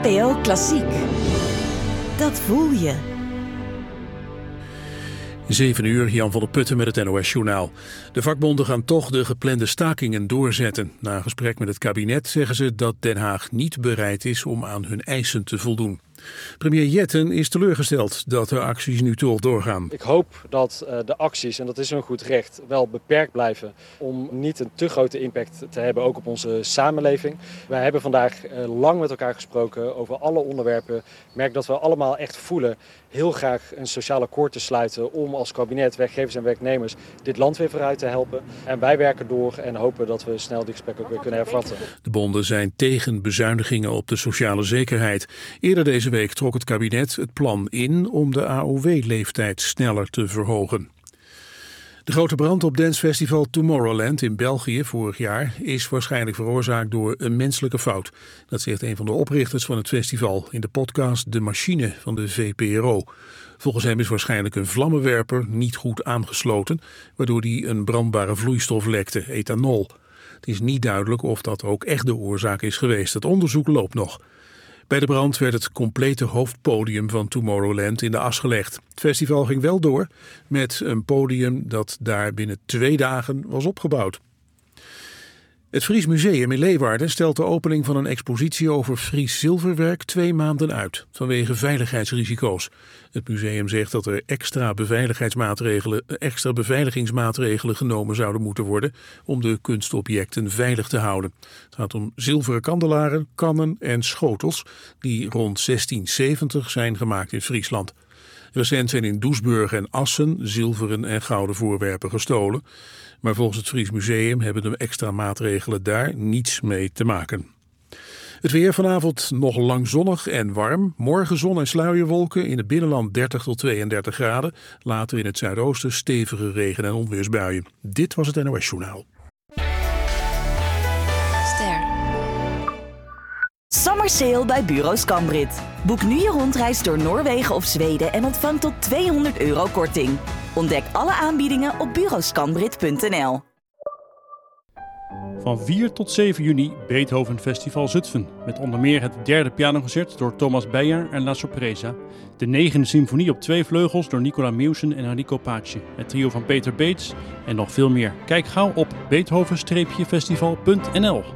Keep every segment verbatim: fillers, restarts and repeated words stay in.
N P O Klassiek. Dat voel je. zeven uur, Jan van der Putten met het N O S-journaal. De vakbonden gaan toch de geplande stakingen doorzetten. Na een gesprek met het kabinet zeggen ze dat Den Haag niet bereid is om aan hun eisen te voldoen. Premier Jetten is teleurgesteld dat de acties nu toch doorgaan. Ik hoop dat uh, de acties, en dat is een goed recht, wel beperkt blijven om niet een te grote impact te hebben, ook op onze samenleving. Wij hebben vandaag uh, lang met elkaar gesproken over alle onderwerpen. Ik merk dat we allemaal echt voelen heel graag een sociaal akkoord te sluiten om als kabinet, werkgevers en werknemers dit land weer vooruit te helpen. En wij werken door en hopen dat we snel die gesprekken ook weer kunnen hervatten. De bonden zijn tegen bezuinigingen op de sociale zekerheid. Eerder deze week trok het kabinet het plan in om de A O W-leeftijd sneller te verhogen. De grote brand op dancefestival Tomorrowland in België vorig jaar is waarschijnlijk veroorzaakt door een menselijke fout. Dat zegt een van de oprichters van het festival in de podcast De Machine van de V P R O. Volgens hem is waarschijnlijk een vlammenwerper niet goed aangesloten, waardoor die een brandbare vloeistof lekte, ethanol. Het is niet duidelijk of dat ook echt de oorzaak is geweest. Het onderzoek loopt nog. Bij de brand werd het complete hoofdpodium van Tomorrowland in de as gelegd. Het festival ging wel door met een podium dat daar binnen twee dagen was opgebouwd. Het Fries Museum in Leeuwarden stelt de opening van een expositie over Fries zilverwerk twee maanden uit, vanwege veiligheidsrisico's. Het museum zegt dat er extra beveiligingsmaatregelen, extra beveiligingsmaatregelen genomen zouden moeten worden om de kunstobjecten veilig te houden. Het gaat om zilveren kandelaren, kannen en schotels die rond zestien zeventig zijn gemaakt in Friesland. Recent zijn in Doesburg en Assen zilveren en gouden voorwerpen gestolen. Maar volgens het Fries Museum hebben de extra maatregelen daar niets mee te maken. Het weer vanavond nog lang zonnig en warm. Morgen zon en sluierwolken, in het binnenland dertig tot tweeëndertig graden. Later in het zuidoosten stevige regen- en onweersbuien. Dit was het N O S-journaal. Ster. Summer Sale bij Bureau Scambrit. Boek nu je rondreis door Noorwegen of Zweden en ontvang tot tweehonderd euro korting. Ontdek alle aanbiedingen op bureau scambrit punt n l. Van vier tot zeven juni Beethoven Festival Zutphen. Met onder meer het derde pianoconcert door Thomas Beyer en La Sorpresa. De negende symfonie op twee vleugels door Nicola Mewsen en Enrico Pace. Het trio van Peter Beets en nog veel meer. Kijk gauw op beethoven festival punt n l.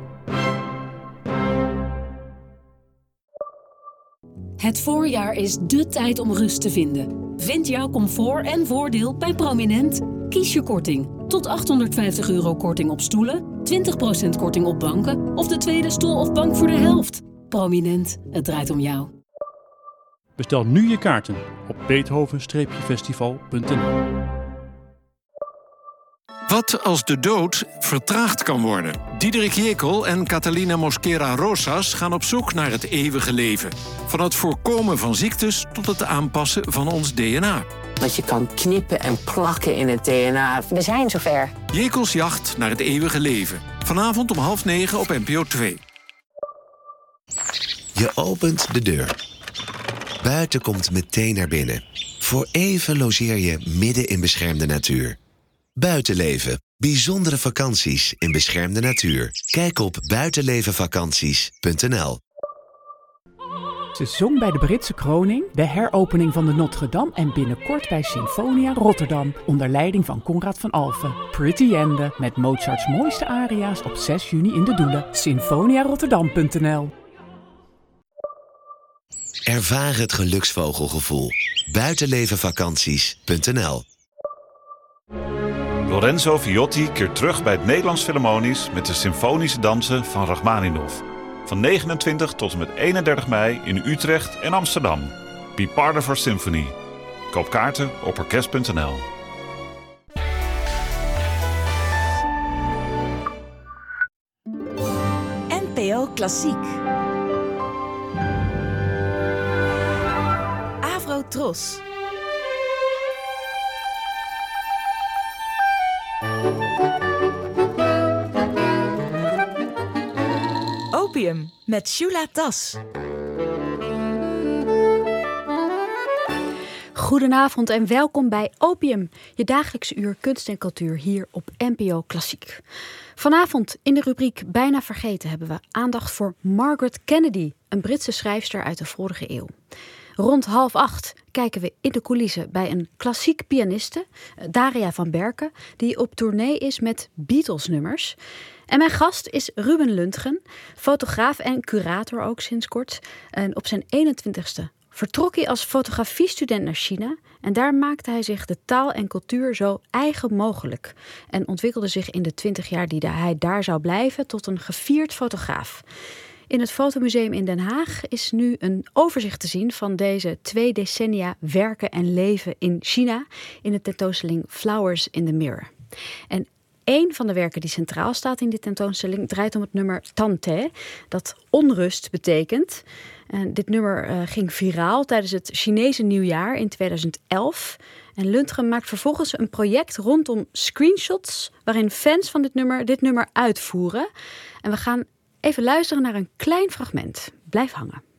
Het voorjaar is dé tijd om rust te vinden. Vind jouw comfort en voordeel bij Prominent. Kies je korting. Tot achthonderdvijftig euro korting op stoelen, twintig procent korting op banken of de tweede stoel of bank voor de helft. Prominent, het draait om jou. Bestel nu je kaarten op beethoven festival punt n l. Wat als de dood vertraagd kan worden? Diederik Jekel en Catalina Mosquera Rosas gaan op zoek naar het eeuwige leven. Van het voorkomen van ziektes tot het aanpassen van ons D N A. Want je kan knippen en plakken in het D N A. We zijn zover. Jekels jacht naar het eeuwige leven. Vanavond om half negen op N P O twee. Je opent de deur. Buiten komt meteen naar binnen. Voor even logeer je midden in beschermde natuur. Buitenleven. Bijzondere vakanties in beschermde natuur. Kijk op buitenlevenvakanties punt n l. Ze zong bij de Britse kroning, de heropening van de Notre-Dame en binnenkort bij Sinfonia Rotterdam onder leiding van Conrad van Alphen. Pretty Ende met Mozarts mooiste aria's op zes juni in de Doelen. sinfonia rotterdam punt n l. Ervaar het geluksvogelgevoel. buitenlevenvakanties punt n l. Lorenzo Viotti keert terug bij het Nederlands Philharmonisch met de symfonische dansen van Rachmaninov. Van negenentwintig tot en met eenendertig mei in Utrecht en Amsterdam. Be part of our symphony. Koop kaarten op orkest punt n l. N P O Klassiek. Avro Tros. Opium met Shula Tas. Goedenavond en welkom bij Opium, je dagelijkse uur kunst en cultuur hier op N P O Klassiek. Vanavond in de rubriek Bijna Vergeten hebben we aandacht voor Margaret Kennedy, een Britse schrijfster uit de vorige eeuw. Rond half acht kijken we in de coulissen bij een klassiek pianiste, Daria van Berken, die op tournee is met Beatles-nummers. En mijn gast is Ruben Lundgen, fotograaf en curator ook sinds kort. En op zijn eenentwintigste vertrok hij als fotografiestudent naar China. En daar maakte hij zich de taal en cultuur zo eigen mogelijk. En ontwikkelde zich in de twintig jaar die hij daar zou blijven tot een gevierd fotograaf. In het Fotomuseum in Den Haag is nu een overzicht te zien van deze twee decennia werken en leven in China in de tentoonstelling Flowers in the Mirror. En een van de werken die centraal staat in die tentoonstelling draait om het nummer Tante, dat onrust betekent. En dit nummer uh, ging viraal tijdens het Chinese nieuwjaar in tweeduizend elf. En Lundgen maakt vervolgens een project rondom screenshots waarin fans van dit nummer dit nummer uitvoeren. En we gaan even luisteren naar een klein fragment. Blijf hangen.